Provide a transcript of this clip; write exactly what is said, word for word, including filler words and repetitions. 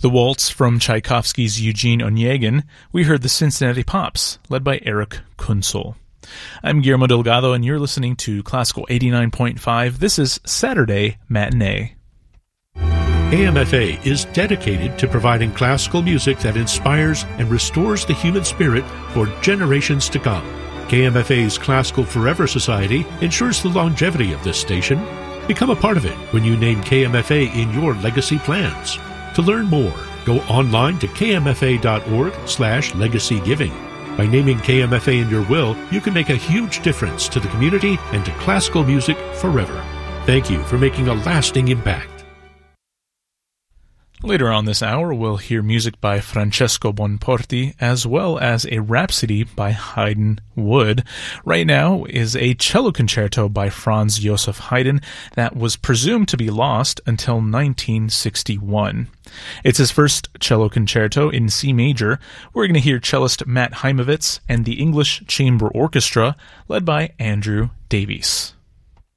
The waltz from Tchaikovsky's Eugene Onegin, we heard the Cincinnati Pops, led by Eric Kunzel. I'm Guillermo Delgado, and you're listening to Classical eighty-nine point five. This is Saturday Matinee. K M F A is dedicated to providing classical music that inspires and restores the human spirit for generations to come. K M F A's Classical Forever Society ensures the longevity of this station. Become a part of it when you name K M F A in your legacy plans. To learn more, go online to k m f a dot org slash legacy giving. By naming K M F A in your will, you can make a huge difference to the community and to classical music forever. Thank you for making a lasting impact. Later on this hour, we'll hear music by Francesco Bonporti, as well as a Rhapsody by Haydn Wood. Right now is a cello concerto by Franz Joseph Haydn that was presumed to be lost until nineteen sixty-one. It's his first cello concerto in C major. We're going to hear cellist Matt Heimovitz and the English Chamber Orchestra, led by Andrew Davies.